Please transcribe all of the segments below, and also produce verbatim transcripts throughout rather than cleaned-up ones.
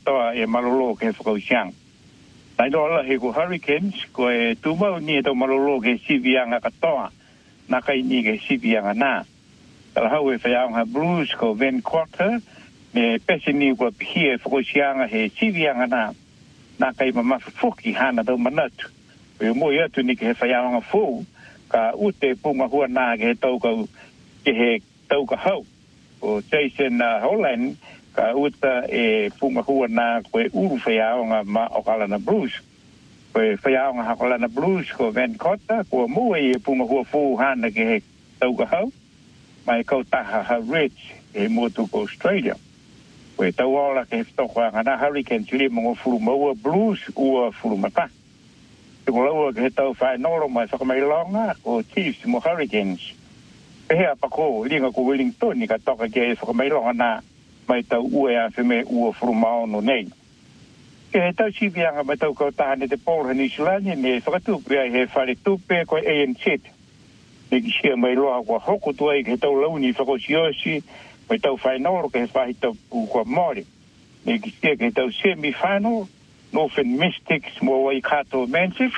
toa e malolo ke whakausiang. Nai rola he ko hurricanes, ko e tūmau ni e tau malolo ke sivianga katoa, na kai ni ke sivianga nā. Tala hau e whaiaonga blues ko Van Quarter, me pese ni ko pihia e whakausianga he sivianga nā, na kai mamafu fuki hana tau manatu. E mo i atu ni ke he whaiaonga fū, ka ute punga hua nā ke he tau kau, ke he tau ka hau. O Jason uh, Holland, ka uta e punga hua nā koe uru whaiaonga ma Okalana Blues. Koe whaiaonga Okalana Blues ko Van Quarter, ko mua e punga hua fū hana ke he tau ka hau, mai kau taha ha Rich e motu ko Australia. Koe tau ola ke he whtoko anga nā hurricane tiri mongo furu maua Blues ua furu mata. Te ko laua ke he tau whainoro mai whakamailonga o Chiefs mo Hurricanes. Pehea pako linga ko Wellington ni ka toka ke e whakamailonga nā mai tau ua a whime ua furumaono nei. Ke he tau sivianga mai tau kau tahane te Paul Hanisilani me whakatupu ai he whare tupe ko A N Z. Ne ki sia mai loa kua hoko tuai ke he tau launi whakosiosi mai tau whainoro ke he whahi tau kua Māori. Ne ki sia ke he tau semi-final Northern Mystics mo Waikato Mansif.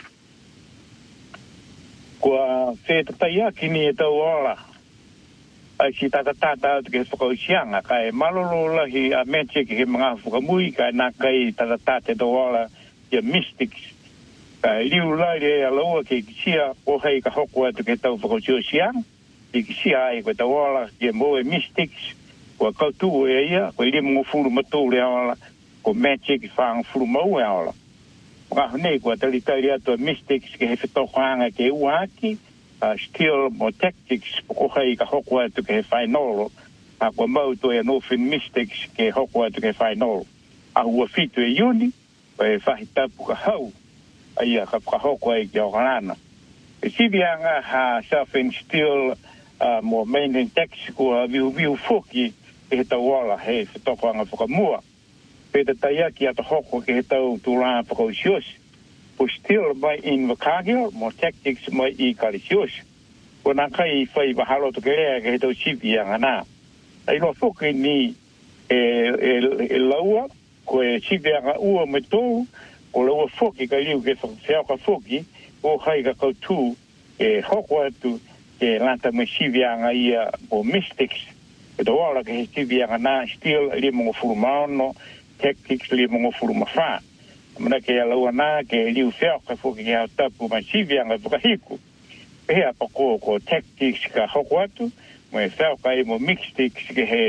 Kua whetatai kini e tau ola. Ai si tata tata au te ke whakausianga, ka e malolo lahi a mete ke he mga whakamui, ka e nā kai tata tata tau ola ia mystics. Ka e liu lai e alaua ke kisia o hei ka hoko atu ke tau whakausiosianga, ke kisia ai koe tau ola ia moe mystics, kua kautu e ia, koe ili mungu furu matu le ola, ko magic whaang furu mau e ola. Mga honei kua tali tairi atu a mystics ke he whetokanga ke uaki, Uh, still mo tactics ko hei ka hoko atu ke he whainolo a kua mau to e Northern Mystics ke hoko atu ke he whainolo a hua fitu e iuni o e whahitapu ka hau a ia ka ka hoko e ki Okalana e sivianga ha self and still uh, mo main tactics ko a viu viu fuki ke he tau ola he whetokoanga whakamua pe te taiaki ata hoko ke he tau tūranga whakausiosi o still mai in Wakagio, mo tactics mai I Karisios. O nā kai whai wahalo to kerea ke he tau sipi anga nā. Ai no whoke ni e, e, e laua, ko e sipi anga ua me tō, ko laua whoke ka liu ke whakawhia ka whoke, o hai ka kautū e hoko atu ke lanta me sipi anga ia o mystics. E tō wala ke he sipi anga nā, still li mongo furu maono, tactics li mongo furu mawha. Mana ke alaua nā, ke liu whiao ka whoki ke hau tapu mai sivianga whakahiku. Pehea pako ko tactics ka hoko atu, mai whiao ka e mo mystics ke he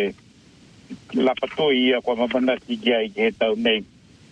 lapatoi ia kua mamanaki ki ai ke he tau nei.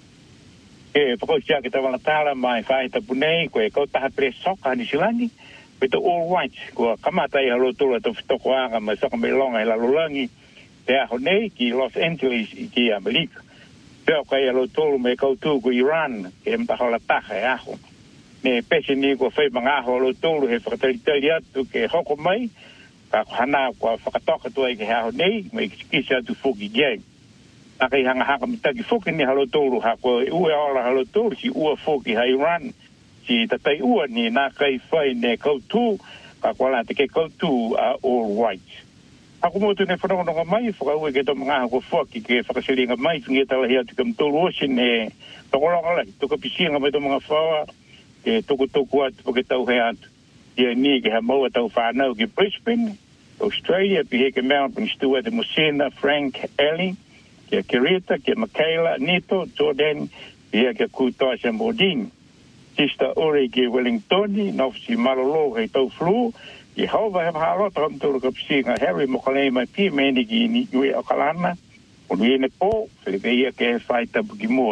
E pako sia ke tawana tāra mai whae tapu nei, ko e kautaha pre soka ni silani, pe to all whites, kua kamatai halo tula to whitoko anga mai whakamelonga he lalolangi, te aho nei ki Los Angeles I ki Amerika. Peo kai alo tolu me kautu ko Iran, ke mtahala taha e aho. Me pese ni ko whai mga aho alo tolu he whakatalitari atu ke hoko mai, ka hana kua whakatoka tuai ke aho nei, me kisi atu whuki gei. A kei hanga haka mitaki whuki ni halo tolu, ha ko ue ola halo tolu si ua whuki ha Iran, si tatai ua ni nā kai whai ne kautu, ka kua lante ke kautu a all whites. Ako mo tu ne whanonga mai, whakaue ke tō mga hako whaki ke whakasiringa mai, whingia talahi atu ka mtoro osin e tokolonga lai, toka pisianga mai tō mga whawa, ke toko toko atu po ke tau he atu. Ia ni ke ha maua tau whanau ke Brisbane, Australia, pihe ke Melbourne, Stuart, Musina, Frank, Ellie, ke Kirita, ke Michaela, Nito, Jordan, pihe ke Kutoa sa Modine. Sister Uri ke Wellingtoni, Nofsi Malolo he tau flu, I hauwa he maharota ham tūru ka pisinga Harry Mokalei mai pia meni ki ni ue Okalana, o ni ene pō, whilepe ia ke he whai tapu ki mua.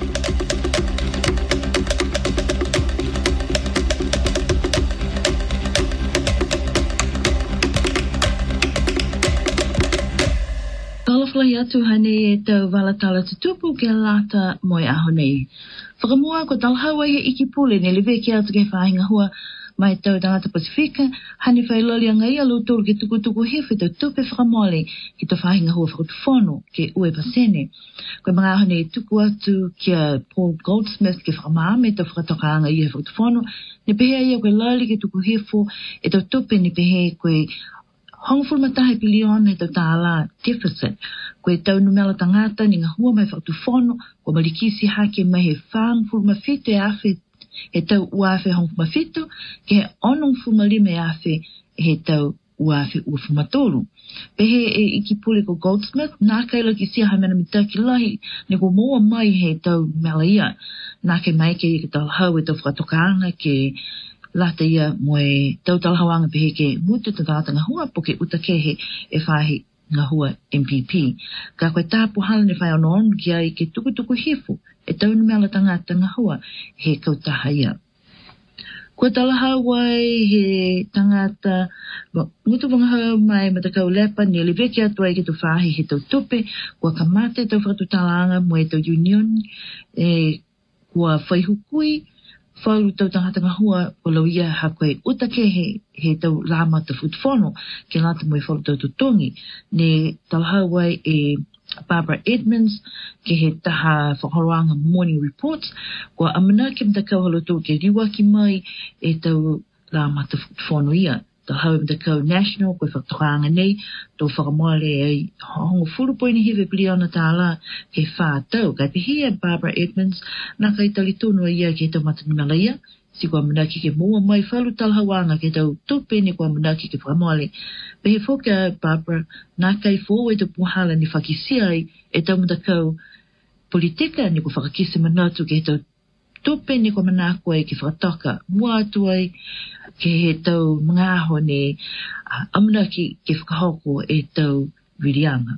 Kalaflai atu hane e tau walatala tutupu ke lata moi aho nei. Whakamua ko talhawa he iki pule ne liwe ki atu ke whahinga hua, mai tau tangata Pasifika, hani whailoli a ngai alu tōru ke tukutuku hewe tau tupe whakamole ki tau whahinga hua whakatuwhono ke ue pasene. Koe mga ahone e tuku atu kia Paul Goldsmith ke whakamā me tau whakatokaanga i he whakatuwhono, ne pehea ia koe lali ke tuku hefo e tau tupe ni pehe koe Hongful matahe bilion e tau tāla deficit. Koe tau numela tangata ni ngā hua mai whaktu whono, ko malikisi hake mai he whangful mawhito e awhi he tau uawhi hongful mawhito, ke he onong fumalime e awhi he tau uawhi uawhi matolu. Pehe e iki pule ko Goldsmith, nā kaila ki sia haimena mita ki lahi, ne ko moa mai he tau mela ia. Nā ke mai ke i ke tau hau e tau whakatokaanga ke lata ia moe tau talhawanga pehe ke mutu ta tangata ngā hua po ke uta kehe e whahi ngā hua M P P. Ka koe tāpu hala ne whai ono onu ki ai ke tuku tuku hifu e tau ni mea la tangata ngā hua he kautaha ia. Kua talahau wai he tangata mutu wangahau mai matakau lepa ni aliveki atu ai ke tu whahi he tau tupe kua kamate tau whakatutalaanga moe tau union e kua whaihukui whauru tau tangata ngā hua o lau ia ha koe uta ke he, he tau lama ta futfono ke lata moe whauru tau tutongi. Ne talahau wai e Barbara Edmonds ke he taha whakoroanga morning reports kua amana ke mtakau haloto ke riwa ki mai e tau lama ta futfono ia. Talahau mtakau national koe whakatokaanga nei tau whakamoale ai hongo furu poini hewe biliona tāla ke whātau. Kai pihia Barbara Edmonds nā kai talitono ia ke tau matanimala ia si kua manaki ke mua mai whalu talahawanga ke tau tupe ni kua manaki ke whakamoale. Pehe whoka Barbara nā kai fōu e tau puhala ni whakisia ai e tau mtakau politika ni kua whakakisi manatu ke tau tupe ni kua manako ai ke whakatoka mua atu ai ke he tau mga aho ne uh, amanaki ke whakahoko e tau Virianga.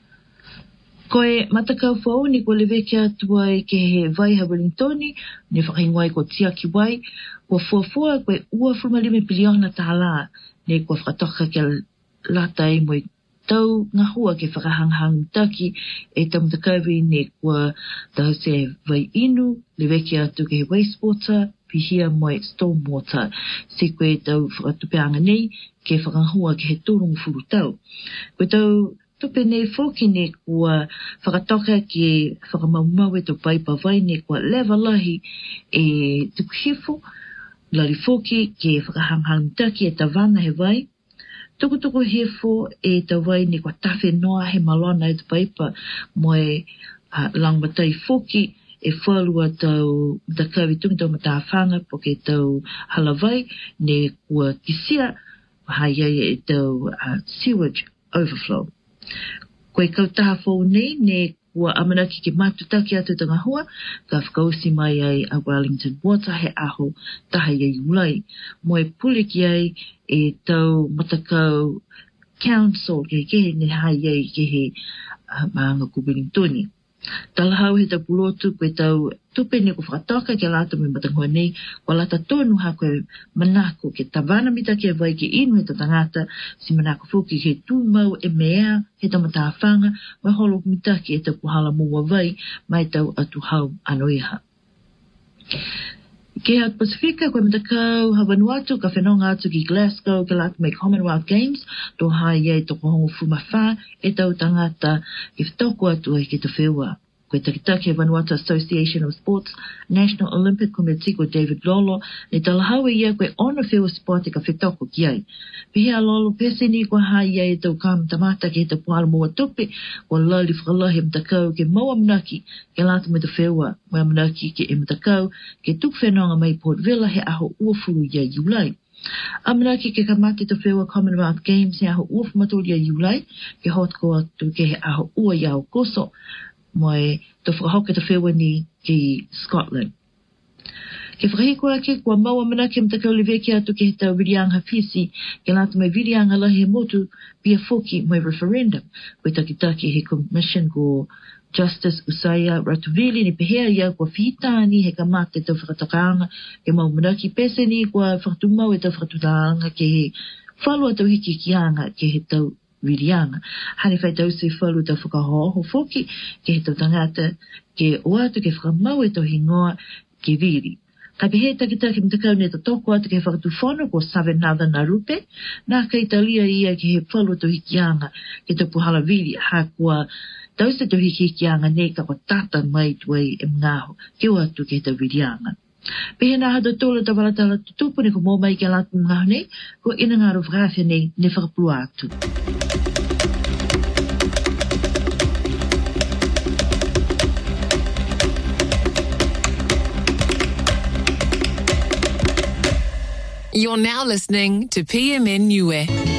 Koe matakau whau ni kua leweke atu ai ke he Vaiha Wellingtoni, ne whakahingwai ko Tiaki Wai, kua fuafua koe ua fulmalime biliona tāla ne kua whakatoka ke lata ai moe tau ngā hua ke whakahanghang taki e tau mtakawi ne kua tau se vai inu, leweke atu ke he wastewater, pihia moe stormwater, se koe tau whakatupeanga nei ke whakahua ke he tūrungu furu tau. Koe tau tupe nei whoki ne kua whakatoka ke whakamaumau e tau paipa vai ne kua lewa lahi e tukuhifu, lari whoki ke whakahanghang taki e tawanga he vai, tuku tuku hefo e tau vai ni kua tawhi noa he malona e tu paipa moe uh, langmatai foki e whalua tau mtakawi tungi tau matawhanga po ke tau halawai ne kua kisia hai ai e tau uh, sewage overflow. Koe kautaha fōu nei ne kua amanaki ke matutaki atu tanga hua ka whakausi mai ai a Wellington Water he aho taha iai ulai. Moe puliki ai e tau matakau council ke kehe ne hai ai ke he uh, maanga ku Wellingtoni. Talahau he tau pulotu koe tau tupe ne ko whakatoka ke lata me matangua nei kua lata tonu ha koe manako ke tawana mita ke vai ke inu he tau tangata si manako fuki ke tūmau e mea he tau matawhanga mai holo mita ke e tau kuhala mua vai mai tau atu hau anoiha. Ke hau Pasifika koe matakau Havanuatu ka whenonga atu ki Glasgow ke lata mai Commonwealth Games to hai ei toko hongo fumawha e tau tangata ke whtoko atu ai ke te whewa. Koe takitaki Vanuatu Association of Sports National Olympic Committee ko David Lolo ne talahawe ia koe ona whewa sport e ka whetoko ki ai. Pihia Lolo pese ni koe hai ei tau kam tamata ke he tau puhala mua tupe ko lali whakalahi mtakau ke maua manaki ke lata me te whewa maua manaki ke e mtakau ke tuk whenonga mai Port Vila he aho uafuru ia iulai. Amanaki ke kamate te whewa Commonwealth Games he aho uafu matori ia iulai ke hotko atu ke he aho ua iau koso moe te whakahoke te whewa ni ki Scotland. Ke whakahikoa ke kua maua manake mtakau leweke atu ke he tau Virianga Fisi ke lata mai Virianga lahi he motu pia foki moe referendum koe takitaki he commission ko Justice Usaya Ratuvili ni pehea ia kua whitani he kamate tau whakatakaanga ke mau manaki pese ni kua whakatumau e tau whakatutaanga ke he whalua tau hiki kianga ke he tau Virianga. Hani whai tau se whalu tau whakahoho foki ke he tau tangata ke o atu ke whakamau e tau hingoa ke viri. Kai pehe takitaki mtakau ne ta toko atu ke whakatufono ko Savenada Narupe nā kai talia ia ke he whalu tau hikianga ke tau puhala viri ha kua tau se tau hikianga ne ka kua tata mai tuai e mngaho ke o atu ke tau Virianga. Pehena hado tola ta wala tala tutupu ni ko mo mai ke latu ngah nei, ko ina ngā rufrafia nei ne whakapua atu. You're now listening to P M N Niue.